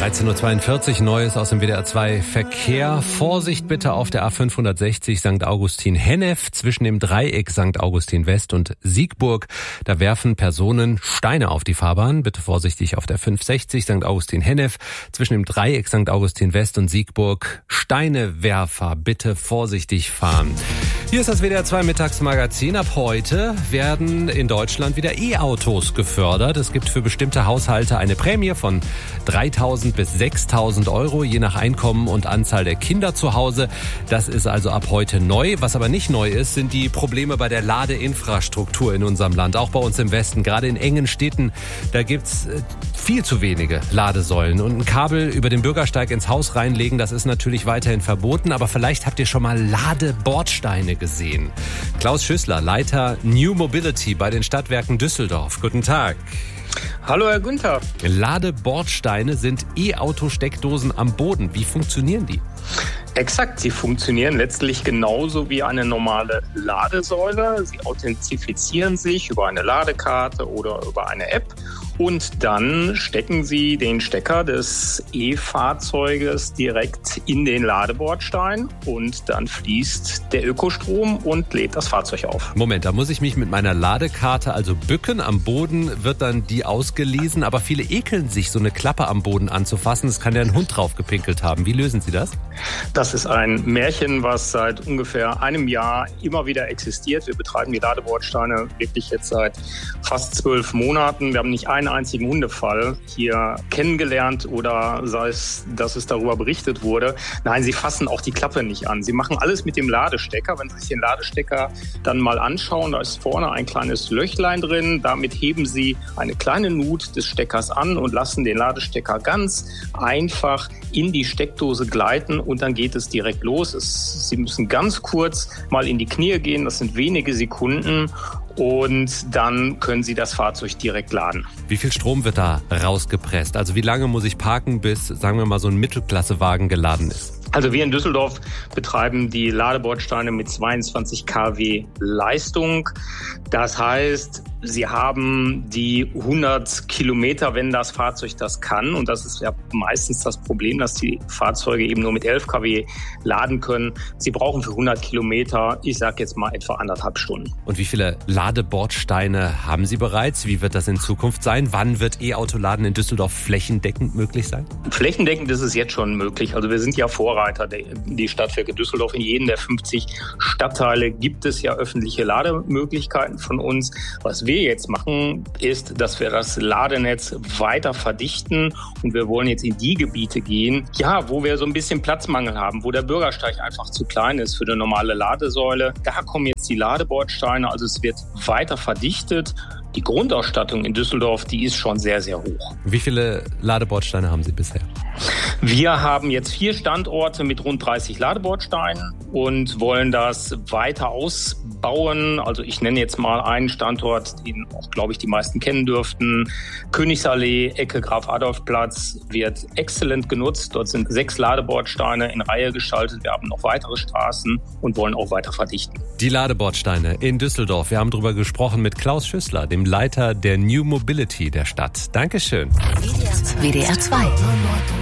13.42 Uhr, Neues aus dem WDR 2 Verkehr. Vorsicht bitte auf der A560 St. Augustin-Hennef zwischen dem Dreieck St. Augustin West und Siegburg. Da werfen Personen Steine auf die Fahrbahn. Bitte vorsichtig auf der 560 St. Augustin-Hennef zwischen dem Dreieck St. Augustin West und Siegburg. Steinewerfer, bitte vorsichtig fahren. Hier ist das WDR 2 Mittagsmagazin. Ab heute werden in Deutschland wieder E-Autos gefördert. Es gibt für bestimmte Haushalte eine Prämie von 3.000 bis 6.000 Euro, je nach Einkommen und Anzahl der Kinder zu Hause. Das ist also ab heute neu. Was aber nicht neu ist, sind die Probleme bei der Ladeinfrastruktur in unserem Land. Auch bei uns im Westen, gerade in engen Städten, da gibt's viel zu wenige Ladesäulen. Und ein Kabel über den Bürgersteig ins Haus reinlegen, das ist natürlich weiterhin verboten. Aber vielleicht habt ihr schon mal Ladebordsteine gesehen. Klaus Schüssler, Leiter New Mobility bei den Stadtwerken Düsseldorf. Guten Tag. Hallo Herr Günther. Ladebordsteine sind E-Auto-Steckdosen am Boden. Wie funktionieren die? Exakt, sie funktionieren letztlich genauso wie eine normale Ladesäule. Sie authentifizieren sich über eine Ladekarte oder über eine App und dann stecken Sie den Stecker des E-Fahrzeuges direkt in den Ladebordstein und dann fließt der Ökostrom und lädt das Fahrzeug auf. Moment, da muss ich mich mit meiner Ladekarte also bücken. Am Boden wird dann die ausgelesen, aber viele ekeln sich, so eine Klappe am Boden anzufassen. Es kann ja ein Hund drauf gepinkelt haben. Wie lösen Sie das? Das ist ein Märchen, was seit ungefähr einem Jahr immer wieder existiert. Wir betreiben die Ladebordsteine wirklich jetzt seit fast 12 Monaten. Wir haben nicht einen einzigen Hundefall hier kennengelernt oder sei es, dass es darüber berichtet wurde. Nein, sie fassen auch die Klappe nicht an. Sie machen alles mit dem Ladestecker. Wenn Sie sich den Ladestecker dann mal anschauen, da ist vorne ein kleines Löchlein drin. Damit heben Sie eine kleine Nut des Steckers an und lassen den Ladestecker ganz einfach in die Steckdose gleiten und dann geht es direkt los. Sie müssen ganz kurz mal in die Knie gehen, das sind wenige Sekunden und dann können Sie das Fahrzeug direkt laden. Wie viel Strom wird da rausgepresst? Also wie lange muss ich parken, bis, sagen wir mal, so ein Mittelklassewagen geladen ist? Also wir in Düsseldorf betreiben die Ladebordsteine mit 22 kW Leistung. Das heißt, Sie haben die 100 Kilometer, wenn das Fahrzeug das kann. Und das ist ja meistens das Problem, dass die Fahrzeuge eben nur mit 11 kW laden können. Sie brauchen für 100 Kilometer, ich sage jetzt mal etwa 1,5 Stunden. Und wie viele Ladebordsteine haben Sie bereits? Wie wird das in Zukunft sein? Wann wird E-Autoladen in Düsseldorf flächendeckend möglich sein? Flächendeckend ist es jetzt schon möglich. Also wir sind ja Vorreiter. Die Stadtwerke Düsseldorf, in jedem der 50 Stadtteile gibt es ja öffentliche Lademöglichkeiten von uns. Was wir jetzt machen, ist, dass wir das Ladenetz weiter verdichten und wir wollen jetzt in die Gebiete gehen, ja, wo wir so ein bisschen Platzmangel haben, wo der Bürgersteig einfach zu klein ist für eine normale Ladesäule. Da kommen jetzt die Ladebordsteine, also es wird weiter verdichtet. Die Grundausstattung in Düsseldorf, die ist schon sehr, sehr hoch. Wie viele Ladebordsteine haben Sie bisher? Wir haben jetzt 4 Standorte mit rund 30 Ladebordsteinen und wollen das weiter ausbauen. Also ich nenne jetzt mal einen Standort, den auch, glaube ich, die meisten kennen dürften. Königsallee, Ecke Graf-Adolf-Platz wird exzellent genutzt. Dort sind 6 Ladebordsteine in Reihe geschaltet. Wir haben noch weitere Straßen und wollen auch weiter verdichten. Die Ladebordsteine in Düsseldorf. Wir haben darüber gesprochen mit Klaus Schüssler, dem Leiter der New Mobility der Stadt. Dankeschön. WDR 2.